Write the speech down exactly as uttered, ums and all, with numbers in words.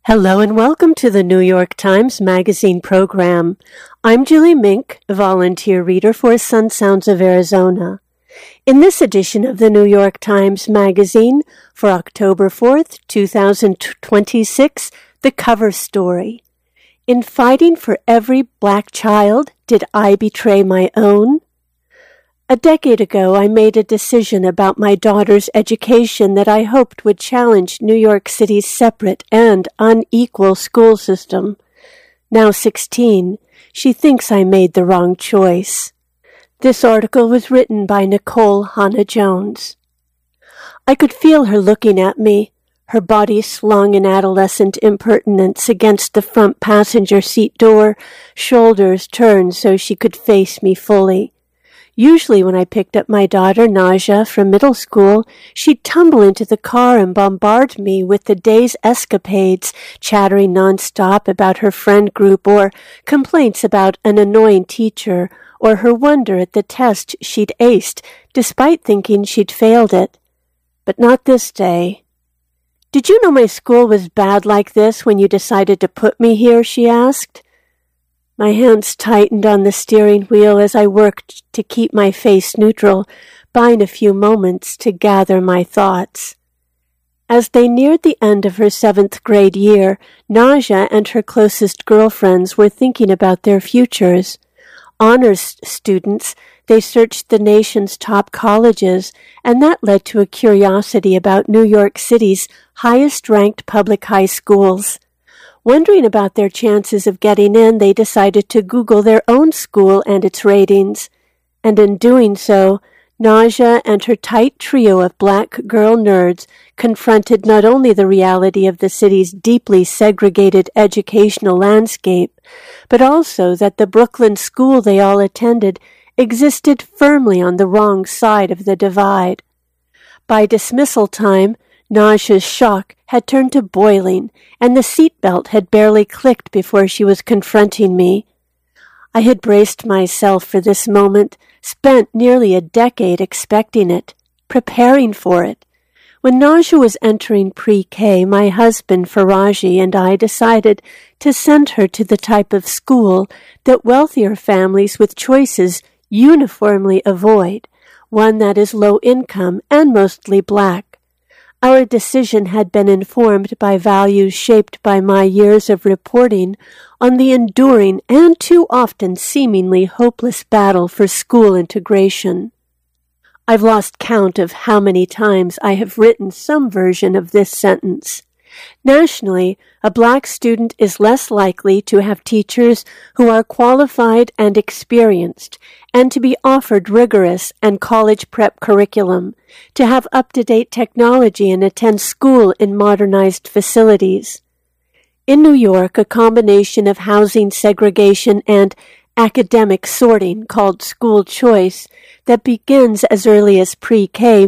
Hello and welcome to the New York Times Magazine program. I'm Julie Mink, volunteer reader for Sun Sounds of Arizona. In this edition of the New York Times Magazine for October fourth, two thousand twenty-six, the cover story. In fighting for every black child, did I betray my own? A decade ago, I made a decision about my daughter's education that I hoped would challenge New York City's separate and unequal school system. Now sixteen, she thinks I made the wrong choice. This article was written by Nicole Hannah-Jones. I could feel her looking at me, her body slung in adolescent impertinence against the front passenger seat door, shoulders turned so she could face me fully. Usually when I picked up my daughter, Naja, from middle school, she'd tumble into the car and bombard me with the day's escapades, chattering nonstop about her friend group or complaints about an annoying teacher or her wonder at the test she'd aced, despite thinking she'd failed it. But not this day. "Did you know my school was bad like this when you decided to put me here?" she asked. My hands tightened on the steering wheel as I worked to keep my face neutral, buying a few moments to gather my thoughts. As they neared the end of her seventh grade year, Naja and her closest girlfriends were thinking about their futures. Honors students, they searched the nation's top colleges, and that led to a curiosity about New York City's highest-ranked public high schools. Wondering about their chances of getting in, they decided to Google their own school and its ratings. And in doing so, Naja and her tight trio of black girl nerds confronted not only the reality of the city's deeply segregated educational landscape, but also that the Brooklyn school they all attended existed firmly on the wrong side of the divide. By dismissal time, Naja's shock had turned to boiling, and the seatbelt had barely clicked before she was confronting me. I had braced myself for this moment, spent nearly a decade expecting it, preparing for it. When Naja was entering pre-K, my husband Faraji and I decided to send her to the type of school that wealthier families with choices uniformly avoid, one that is low income and mostly black. Our decision had been informed by values shaped by my years of reporting on the enduring and too often seemingly hopeless battle for school integration. I've lost count of how many times I have written some version of this sentence. Nationally, a black student is less likely to have teachers who are qualified and experienced, and to be offered rigorous and college prep curriculum, to have up-to-date technology and attend school in modernized facilities. In New York, a combination of housing segregation and academic sorting called school choice that begins as early as pre-K